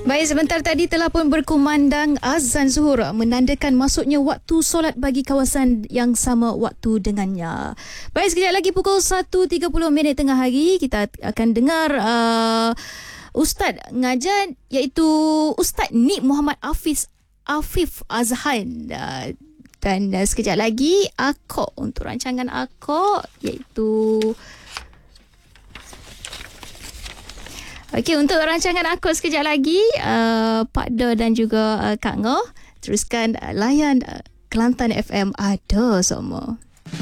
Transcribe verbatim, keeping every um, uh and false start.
Baik, sebentar tadi telah pun berkumandang azan zuhur menandakan masuknya waktu solat bagi kawasan yang sama waktu dengannya. Baik, sekejap lagi pukul satu tiga puluh minit tengah hari kita akan dengar uh, Ustaz ngajar iaitu Ustaz Nik Muhammad Hafiz Afif Azhan. Uh, dan uh, sekejap lagi Akok untuk rancangan Akok iaitu Okey, untuk rancangan aku sekejap lagi, uh, Pak Do dan juga uh, Kak Ngoh teruskan uh, layan uh, Kelantan F M ada semua.